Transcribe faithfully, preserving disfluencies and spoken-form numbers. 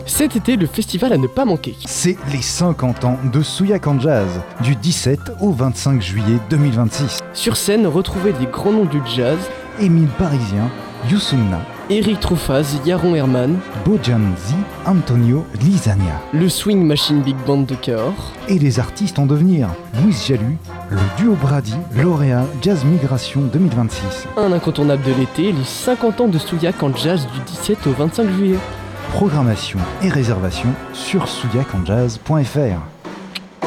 Cet été, le festival à ne pas manquer. C'est les cinquante ans de Souillac en Jazz, du dix-sept au vingt-cinq juillet deux mille vingt-six. Sur scène, retrouvez des grands noms du jazz. Émile Parisien, Youssoumna, Eric Truffaz, Yaron Herman, Bojanzi, Antonio Lisania. le Swing Machine Big Band de Cahors. Et les artistes en devenir, Louise Jalu, le duo Brady, lauréat Jazz Migration deux mille vingt-six. Un incontournable de l'été, les cinquante ans de Souillac en jazz du dix-sept au vingt-cinq juillet. Programmation et réservation sur souillac en jazz point f r.